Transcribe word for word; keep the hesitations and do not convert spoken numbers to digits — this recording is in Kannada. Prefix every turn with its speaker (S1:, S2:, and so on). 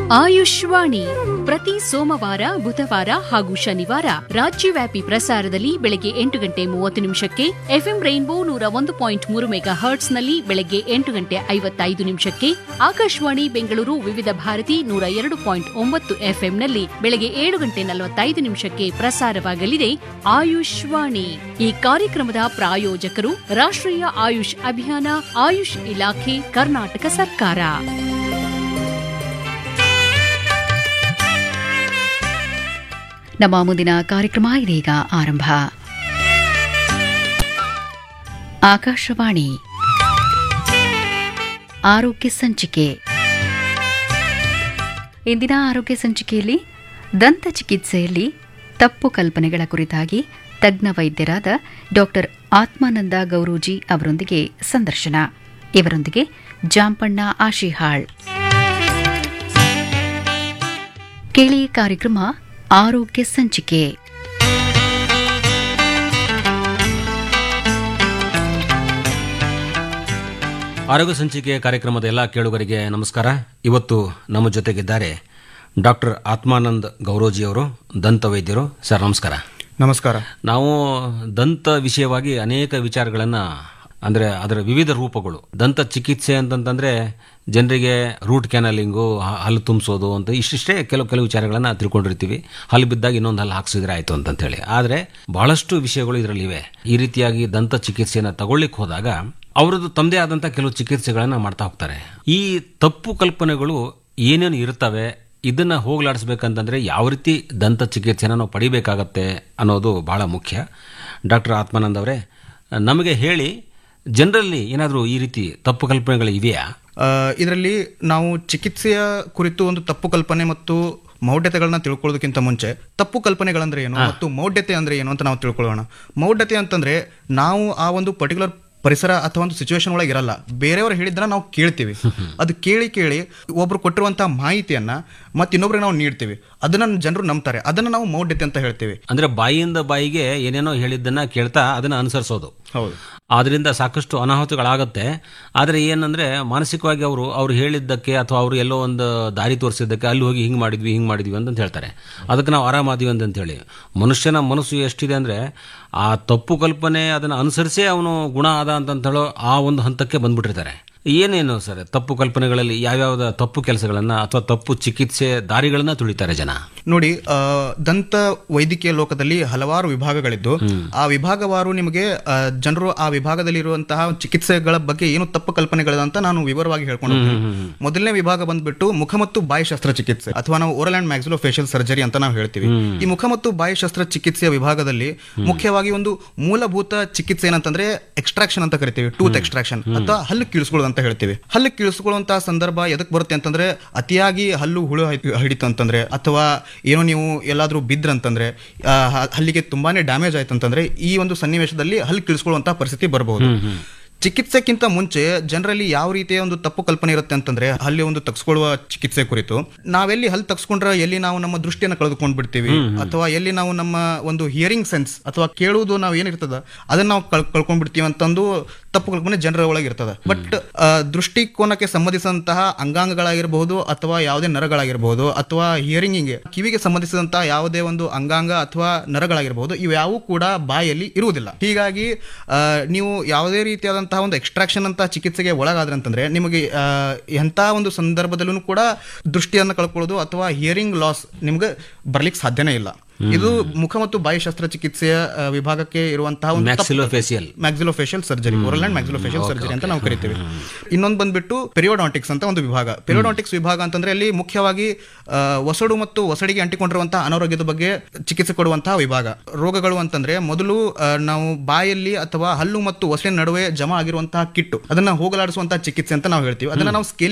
S1: ಆಯುಷ್ವಾಣಿ ಪ್ರತಿ ಸೋಮವಾರ ಬುಧವಾರ ಹಾಗೂ ಶನಿವಾರ ರಾಜ್ಯವ್ಯಾಪಿ ಪ್ರಸಾರದಲ್ಲಿ ಬೆಳಗ್ಗೆ ಎಂಟು ಗಂಟೆ ಮೂವತ್ತು ನಿಮಿಷಕ್ಕೆ ಎಫ್ಎಂ ರೈನ್ಬೋ ನೂರ ಒಂದು ಪಾಯಿಂಟ್ ಮೂರು ಮೆಗಾ ಹರ್ಟ್ಸ್ನಲ್ಲಿ ಬೆಳಗ್ಗೆ ಎಂಟು ಗಂಟೆ ಐವತ್ತೈದು ನಿಮಿಷಕ್ಕೆ ಆಕಾಶವಾಣಿ ಬೆಂಗಳೂರು ವಿವಿಧ ಭಾರತಿ ನೂರ ಎರಡು ಪಾಯಿಂಟ್ ಒಂಬತ್ತು ಎಫ್ಎಂನಲ್ಲಿ ಬೆಳಗ್ಗೆ ಏಳು ಗಂಟೆ ನಲವತ್ತೈದು ನಿಮಿಷಕ್ಕೆ ಪ್ರಸಾರವಾಗಲಿದೆ ಆಯುಷ್ವಾಣಿ. ಈ ಕಾರ್ಯಕ್ರಮದ ಪ್ರಾಯೋಜಕರು ರಾಷ್ಟ್ರೀಯ ಆಯುಷ್ ಅಭಿಯಾನ, ಆಯುಷ್ ಇಲಾಖೆ, ಕರ್ನಾಟಕ ಸರ್ಕಾರ. ನಮ್ಮ ಮುಂದಿನ ಕಾರ್ಯಕ್ರಮ ಇದೀಗ ಆರಂಭ. ಆಕಾಶವಾಣಿ ಆರೋಗ್ಯ ಸಂಚಿಕೆ. ಇಂದಿನ ಆರೋಗ್ಯ ಸಂಚಿಕೆಯಲ್ಲಿ ದಂತ ಚಿಕಿತ್ಸೆಯಲ್ಲಿ ತಪ್ಪು ಕಲ್ಪನೆಗಳ ಕುರಿತಾಗಿ ತಜ್ಞ ವೈದ್ಯರಾದ ಡಾಕ್ಟರ್ ಆತ್ಮಾನಂದ ಗೌರೂಜಿ ಅವರೊಂದಿಗೆ ಸಂದರ್ಶನ. ಇವರೊಂದಿಗೆ ಜಾಂಪಣ್ಣ ಆಶಿಹಾಳ್. ಕೇಳಿ ಕಾರ್ಯಕ್ರಮ ಆರೋಗ್ಯ ಸಂಚಿಕೆ.
S2: ಆರೋಗ್ಯ ಸಂಚಿಕೆ ಕಾರ್ಯಕ್ರಮದ ಎಲ್ಲ ಕೇಳುಗರಿಗೆ ನಮಸ್ಕಾರ. ಇವತ್ತು ನಮ್ಮ ಜೊತೆಗಿದ್ದಾರೆ ಡಾಕ್ಟರ್ ಆತ್ಮಾನಂದ್ ಗೌರೋಜಿಯವರು, ದಂತ ವೈದ್ಯರು. ಸರ್ ನಮಸ್ಕಾರ.
S3: ನಮಸ್ಕಾರ.
S2: ನಾವು ದಂತ ವಿಷಯವಾಗಿ ಅನೇಕ ವಿಚಾರಗಳನ್ನು, ಅಂದರೆ ಅದರ ವಿವಿಧ ರೂಪಗಳು, ದಂತ ಚಿಕಿತ್ಸೆ ಅಂತಂತಂದ್ರೆ ಜನರಿಗೆ ರೂಟ್ ಕ್ಯಾನಲಿಂಗು, ಹಲ್ಲು ತುಂಬಿಸೋದು ಅಂತ ಇಷ್ಟಿಷ್ಟೇ ಕೆಲವು ಕೆಲವು ವಿಚಾರಗಳನ್ನು ತಿಳ್ಕೊಂಡಿರ್ತೀವಿ. ಹಲ್ಲು ಬಿದ್ದಾಗ ಇನ್ನೊಂದು ಹಲ್ಲು ಹಾಕ್ಸಿದ್ರೆ ಆಯಿತು ಅಂತಂತೇಳಿ. ಆದರೆ ಬಹಳಷ್ಟು ವಿಷಯಗಳು ಇದರಲ್ಲಿವೆ. ಈ ರೀತಿಯಾಗಿ ದಂತ ಚಿಕಿತ್ಸೆಯನ್ನು ತಗೊಳ್ಳಿಕ್ಕೆ ಹೋದಾಗ ಅವರದ್ದು ತಮ್ಮದೇ ಆದಂಥ ಕೆಲವು ಚಿಕಿತ್ಸೆಗಳನ್ನು ಮಾಡ್ತಾ ಹೋಗ್ತಾರೆ. ಈ ತಪ್ಪು ಕಲ್ಪನೆಗಳು ಏನೇನು ಇರ್ತವೆ, ಇದನ್ನ ಹೋಗಲಾಡಿಸ್ಬೇಕಂತಂದ್ರೆ ಯಾವ ರೀತಿ ದಂತ ಚಿಕಿತ್ಸೆನ ನಾವು ಪಡಿಬೇಕಾಗತ್ತೆ ಅನ್ನೋದು ಬಹಳ ಮುಖ್ಯ. ಡಾಕ್ಟರ್ ಆತ್ಮಾನಂದ್ ಅವರೇ, ನಮಗೆ ಹೇಳಿ, ಜನರಲ್ಲಿ ಏನಾದರೂ ಈ ರೀತಿ ತಪ್ಪು ಕಲ್ಪನೆಗಳು ಇವೆಯಾ?
S3: ಇದರಲ್ಲಿ ನಾವು ಚಿಕಿತ್ಸೆಯ ಕುರಿತು ಒಂದು ತಪ್ಪು ಕಲ್ಪನೆ ಮತ್ತು ಮೌಢ್ಯತೆಗಳನ್ನ ತಿಳ್ಕೊಳ್ಳೋದಕ್ಕಿಂತ ಮುಂಚೆ ತಪ್ಪು ಕಲ್ಪನೆಗಳಂದ್ರೆ ಏನು ಮತ್ತು ಮೌಢ್ಯತೆ ಅಂದ್ರೆ ಏನು ಅಂತ ನಾವು ತಿಳ್ಕೊಳ್ಳೋಣ. ಮೌಢ್ಯತೆ ಅಂತಂದ್ರೆ ನಾವು ಆ ಒಂದು ಪರ್ಟಿಕ್ಯುಲರ್ ಪರಿಸರ ಅಥವಾ ಒಂದು ಸಿಚುವೇಶನ್ ಒಳಗೆ ಇರಲ್ಲ, ಬೇರೆಯವರು ಹೇಳಿದ್ರೆ ನಾವು ಕೇಳ್ತೀವಿ. ಅದು ಕೇಳಿ ಕೇಳಿ ಒಬ್ರು ಕೊಟ್ಟಿರುವಂತಹ ಮಾಹಿತಿಯನ್ನ ಮತ್ತೆ ಇನ್ನೊಬ್ರಿಗೆ ನಾವು ನೀಡ್ತೀವಿ. ಅದನ್ನ ಜನರು ನಂಬ್ತಾರೆ. ಅದನ್ನ ನಾವು ಮೌಢ್ಯತೆ ಅಂತ ಹೇಳ್ತೀವಿ.
S2: ಅಂದ್ರೆ ಬಾಯಿಯಿಂದ ಬಾಯಿಗೆ ಏನೇನೋ ಹೇಳಿದ್ದನ್ನ ಕೇಳ್ತಾ ಅದನ್ನ ಅನುಸರಿಸೋದು.
S3: ಹೌದು.
S2: ಆದ್ರಿಂದ ಸಾಕಷ್ಟು ಅನಾಹುತಗಳಾಗತ್ತೆ. ಆದರೆ ಏನಂದ್ರೆ ಮಾನಸಿಕವಾಗಿ ಅವರು ಅವ್ರು ಹೇಳಿದ್ದಕ್ಕೆ ಅಥವಾ ಅವರು ಎಲ್ಲೋ ಒಂದು ದಾರಿ ತೋರಿಸಿದ್ದಕ್ಕೆ ಅಲ್ಲಿ ಹೋಗಿ ಹಿಂಗೆ ಮಾಡಿದ್ವಿ ಹಿಂಗೆ ಮಾಡಿದ್ವಿ ಅಂತ ಹೇಳ್ತಾರೆ. ಅದಕ್ಕೆ ನಾವು ಆರಾಮಾದ್ವಿ ಅಂತ ಹೇಳಿ. ಮನುಷ್ಯನ ಮನಸ್ಸು ಎಷ್ಟಿದೆ ಅಂದ್ರೆ ಆ ತಪ್ಪು ಕಲ್ಪನೆ ಅದನ್ನು ಅನುಸರಿಸೇ ಅವನು ಗುಣ ಆದ ಅಂತ ಹೇಳೋ ಆ ಒಂದು ಹಂತಕ್ಕೆ ಬಂದ್ಬಿಟ್ಟಿರ್ತಾರೆ. ಏನೇನು ಸರ್ ತಪ್ಪು ಕಲ್ಪನೆಗಳಲ್ಲಿ ಯಾವ್ಯಾವ ತಪ್ಪು ಕೆಲಸಗಳನ್ನ ಅಥವಾ ತಪ್ಪು ಚಿಕಿತ್ಸೆ ದಾರಿಗಳನ್ನ ತುಳಿತಾರೆ ಜನ?
S3: ನೋಡಿ, ದಂತ ವೈದ್ಯಕೀಯ ಲೋಕದಲ್ಲಿ ಹಲವಾರು ವಿಭಾಗಗಳಿದ್ದು ಆ ವಿಭಾಗವಾರು ನಿಮಗೆ ಜನರು ಆ ವಿಭಾಗದಲ್ಲಿ ಇರುವಂತಹ ಚಿಕಿತ್ಸೆಗಳ ಬಗ್ಗೆ ಏನು ತಪ್ಪು ಕಲ್ಪನೆಗಳಂತ ನಾನು ವಿವರವಾಗಿ ಹೇಳ್ಕೊಂಡು ಹೋಗ್ತೀನಿ. ಮೊದಲನೇ ವಿಭಾಗ ಬಂದ್ಬಿಟ್ಟು ಮುಖ ಮತ್ತು ಬಾಯಿ ಶಸ್ತ್ರಚಿಕಿತ್ಸೆ ಅಥವಾ ನಾವು oral and maxillo facial surgery ಅಂತ ನಾವು ಹೇಳ್ತೀವಿ. ಈ ಮುಖ ಮತ್ತು ಬಾಯಿ ಶಸ್ತ್ರಚಿಕಿತ್ಸೆಯ ವಿಭಾಗದಲ್ಲಿ ಮುಖ್ಯವಾಗಿ ಒಂದು ಮೂಲಭೂತ ಚಿಕಿತ್ಸೆ ಏನಂತಂದ್ರೆ ಎಕ್ಸ್ಟ್ರಾಕ್ಷನ್ ಅಂತ ಕರಿತೀವಿ, ಟೂತ್ ಎಕ್ಸ್ಟ್ರಾಕ್ಷನ್ ಅಥವಾ ಹಲ್ಲು ಕೀಳಿಸ್ಕೊಳ್ಳೋದು ಅಂತ ಹೇಳ್ತೀವಿ. ಹಲ್ಲು ಕೀಳಿಸ್ಕೊಳ್ಳುವಂತಹ ಸಂದರ್ಭ ಎದಕ್ ಬರುತ್ತೆ ಅಂತಂದ್ರೆ, ಅತಿಯಾಗಿ ಹಲ್ಲು ಹುಳು ಹಿಡಿತು ಅಂತಂದ್ರೆ ಅಥವಾ ಏನೋ ನೀವು ಎಲ್ಲಾದ್ರೂ ಬಿದ್ರಂತಂದ್ರೆ, ಹಲ್ಲಿಗೆ ತುಂಬಾನೇ ಡ್ಯಾಮೇಜ್ ಆಯ್ತು ಅಂತಂದ್ರೆ ಈ ಒಂದು ಸನ್ನಿವೇಶದಲ್ಲಿ ಹಲ್ಲು ಕೀಳಿಸ್ಕೊಳ್ಳುವಂತಹ ಪರಿಸ್ಥಿತಿ ಬರಬಹುದು. ಚಿಕಿತ್ಸೆಕ್ಕಿಂತ ಮುಂಚೆ ಜನರಲ್ಲಿ ಯಾವ ರೀತಿಯ ಒಂದು ತಪ್ಪು ಕಲ್ಪನೆ ಇರುತ್ತೆ ಅಂತಂದ್ರೆ, ಹಲ್ಲಿ ಒಂದು ತಗ್ಸ್ಕೊಳ್ಳುವ ಚಿಕಿತ್ಸೆ ಕುರಿತು ನಾವೆಲ್ಲಿ ಹಲ್ಲು ತಗ್ಸ್ಕೊಂಡ್ರೆ ಎಲ್ಲಿ ನಾವು ನಮ್ಮ ದೃಷ್ಟಿಯನ್ನು ಕಳೆದುಕೊಂಡ್ ಬಿಡ್ತೀವಿ ಅಥವಾ ಎಲ್ಲಿ ನಾವು ನಮ್ಮ ಒಂದು ಹಿಯರಿಂಗ್ ಸೆನ್ಸ್ ಅಥವಾ ಕೇಳುವುದು ನಾವು ಏನಿರ್ತದ ಅದನ್ನ ನಾವು ಕಳ್ಕೊಂಡ್ ಬಿಡ್ತೀವಿ ಅಂತಂದು ತಪ್ಪು ಕಲ್ಪನೆ ಜನರ ಒಳಗೆ ಇರ್ತದೆ. ಬಟ್ ದೃಷ್ಟಿಕೋನಕ್ಕೆ ಸಂಬಂಧಿಸಿದಂತಹ ಅಂಗಾಂಗಗಳಾಗಿರಬಹುದು ಅಥವಾ ಯಾವುದೇ ನರಗಳಾಗಿರಬಹುದು ಅಥವಾ ಹಿಯರಿಂಗಿಗೆ ಕಿವಿಗೆ ಸಂಬಂಧಿಸಿದಂತಹ ಯಾವುದೇ ಒಂದು ಅಂಗಾಂಗ ಅಥವಾ ನರಗಳಾಗಿರಬಹುದು, ಇವ್ಯಾವು ಕೂಡ ಬಾಯಲ್ಲಿ ಇರುವುದಿಲ್ಲ. ಹೀಗಾಗಿ ನೀವು ಯಾವುದೇ ರೀತಿಯಾದ ಒಂದು ಎಕ್ಸ್ಟ್ರಾಕ್ಷನ್ ಅಂತ ಚಿಕಿತ್ಸೆಗೆ ಒಳಗಾದ್ರೆ ಅಂತಂದ್ರೆ ನಿಮಗೆ ಎಂತ ಒಂದು ಸಂದರ್ಭದಲ್ಲೂ ಕೂಡ ದೃಷ್ಟಿಯನ್ನು ಕಳ್ಕೊಳ್ಳೋದು ಅಥವಾ ಹಿಯರಿಂಗ್ ಲಾಸ್ ನಿಮ್ಗೆ ಬರ್ಲಿಕ್ಕೆ ಸಾಧ್ಯನೇ ಇಲ್ಲ. ಇದು ಮುಖ ಮತ್ತು ಬಾಯಿ ಶಸ್ತ್ರಚಿಕಿತ್ಸೆಯ ವಿಭಾಗಕ್ಕೆ ಇರುವಂತಹ maxillofacial surgery, oral and maxillofacial surgery ಅಂತ ನಾವು ಕರಿತೀವಿ. ಇನ್ನೊಂದು ಬಂದ್ಬಿಟ್ಟು ಪೆರಿಯೋಡಾಂಟಿಕ್ಸ್ ಅಂತ ಒಂದು ವಿಭಾಗ. ಪೆರಿಯೋಡಾಂಟಿಕ್ಸ್ ವಿಭಾಗ ಅಂತಂದ್ರೆ ಅಲ್ಲಿ ಮುಖ್ಯವಾಗಿ ಒಸಡು ಮತ್ತು ಒಸಡಿಗೆ ಅಂಟಿಕೊಂಡಿರುವಂತಹ ಅನಾರೋಗ್ಯದ ಬಗ್ಗೆ ಚಿಕಿತ್ಸೆ ಕೊಡುವಂತಹ ವಿಭಾಗ. ರೋಗಗಳು ಅಂತಂದ್ರೆ ಮೊದಲು ನಾವು ಬಾಯಲ್ಲಿ ಅಥವಾ ಹಲ್ಲು ಮತ್ತು ಒಸಡಿನ ನಡುವೆ ಜಮಾ ಆಗಿರುವಂತಹ ಕಿಟ್ಟು ಅದನ್ನ ಹೋಗಲಾಡಿಸುವಂತಹ ಚಿಕಿತ್ಸೆ ಅಂತ ನಾವು ಹೇಳ್ತೀವಿ. ಅದನ್ನ ನಾವು ಸ್ಕೇಲ್